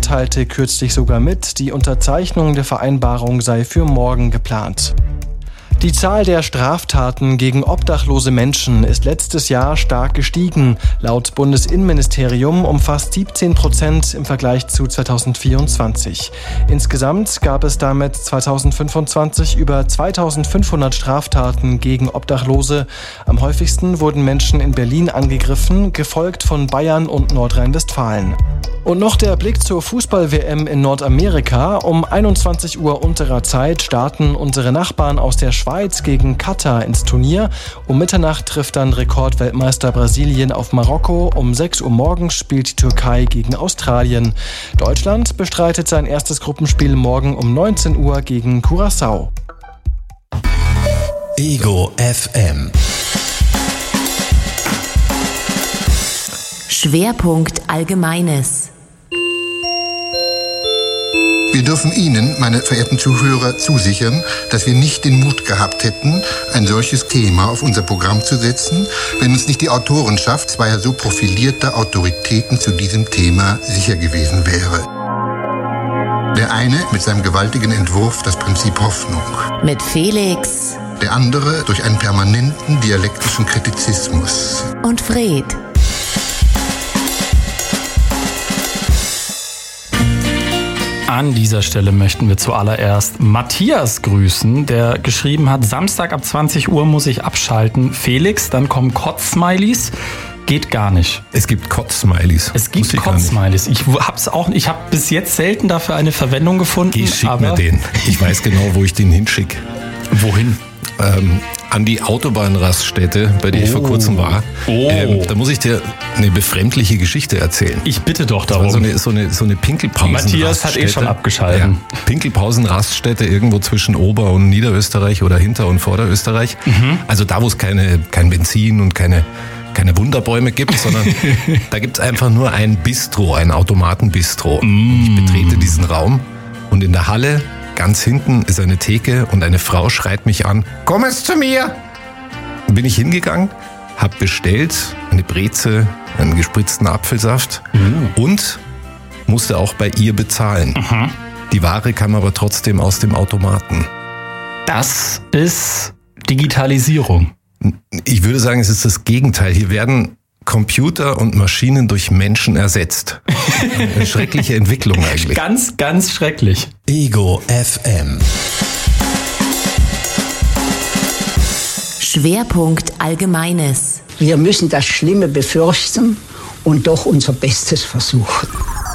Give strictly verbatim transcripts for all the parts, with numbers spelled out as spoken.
teilte kürzlich sogar mit, die Unterzeichnung der Vereinbarung sei für morgen geplant. Die Zahl der Straftaten gegen obdachlose Menschen ist letztes Jahr stark gestiegen. Laut Bundesinnenministerium um fast siebzehn Prozent im Vergleich zu zweitausendvierundzwanzig. Insgesamt gab es damit zweitausendfünfundzwanzig über zweitausendfünfhundert Straftaten gegen Obdachlose. Am häufigsten wurden Menschen in Berlin angegriffen, gefolgt von Bayern und Nordrhein-Westfalen. Und noch der Blick zur Fußball-W M in Nordamerika. Um einundzwanzig Uhr unserer Zeit starten unsere Nachbarn aus der Schweiz gegen Katar ins Turnier. Um Mitternacht trifft dann Rekordweltmeister Brasilien auf Marokko. Um sechs Uhr morgens spielt die Türkei gegen Australien. Deutschland bestreitet sein erstes Gruppenspiel morgen um neunzehn Uhr gegen Curaçao. Ego F M. Schwerpunkt Allgemeines. Wir dürfen Ihnen, meine verehrten Zuhörer, zusichern, dass wir nicht den Mut gehabt hätten, ein solches Thema auf unser Programm zu setzen, wenn uns nicht die Autorenschaft zweier so profilierter Autoritäten zu diesem Thema sicher gewesen wäre. Der eine mit seinem gewaltigen Entwurf Das Prinzip Hoffnung. Mit Felix. Der andere durch einen permanenten dialektischen Kritizismus. Und Fred. An dieser Stelle möchten wir zuallererst Matthias grüßen, der geschrieben hat, Samstag ab zwanzig Uhr muss ich abschalten. Felix, dann kommen Kotz-Smileys. Geht gar nicht. Es gibt Kotz-Smileys. Es gibt Kotz-Smileys. Ich hab's auch, ich habe bis jetzt selten dafür eine Verwendung gefunden. Ich schick aber mir den. Ich weiß genau, wo ich den hinschicke. Wohin? Ähm, an die Autobahnraststätte, bei der oh. ich vor kurzem war. Oh. Ähm, da muss ich dir eine befremdliche Geschichte erzählen. Ich bitte doch darum. So eine, so eine, so eine Pinkelpausen-Raststätte. Matthias hat eh schon abgeschalten. Ja, Pinkelpausen-Raststätte irgendwo zwischen Ober- und Niederösterreich oder Hinter- und Vorderösterreich. Mhm. Also da, wo es keine, kein Benzin und keine, keine Wunderbäume gibt, sondern da gibt es einfach nur ein Bistro, ein Automatenbistro. Mm. Ich betrete diesen Raum und in der Halle ganz hinten ist eine Theke und eine Frau schreit mich an, komm jetzt zu mir! Bin ich hingegangen, hab bestellt eine Breze, einen gespritzten Apfelsaft mhm. und musste auch bei ihr bezahlen. Mhm. Die Ware kam aber trotzdem aus dem Automaten. Das ist Digitalisierung. Ich würde sagen, es ist das Gegenteil. Hier werden Computer und Maschinen durch Menschen ersetzt. Eine schreckliche Entwicklung eigentlich. Ganz, ganz schrecklich. Ego F M. Schwerpunkt Allgemeines. Wir müssen das Schlimme befürchten und doch unser Bestes versuchen.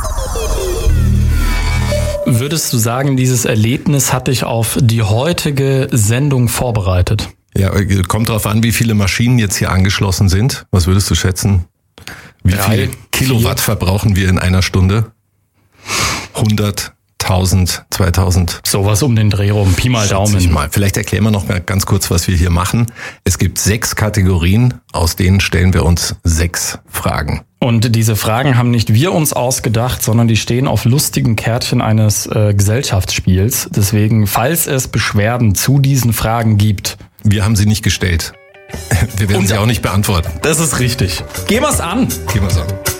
Würdest du sagen, dieses Erlebnis hat dich auf die heutige Sendung vorbereitet? Ja, kommt drauf an, wie viele Maschinen jetzt hier angeschlossen sind. Was würdest du schätzen? Wie Drei, viel Kilowatt vier. verbrauchen wir in einer Stunde? hundert, tausend, zweitausend? Sowas um den Dreh rum, Pi mal Daumen. Mal. Vielleicht erklären wir noch ganz kurz, was wir hier machen. Es gibt sechs Kategorien, aus denen stellen wir uns sechs Fragen. Und diese Fragen haben nicht wir uns ausgedacht, sondern die stehen auf lustigen Kärtchen eines äh, Gesellschaftsspiels. Deswegen, falls es Beschwerden zu diesen Fragen gibt, wir haben sie nicht gestellt. Wir werden Und sie auch nicht beantworten. Das ist richtig. Gehen wir's an. Gehen wir's an.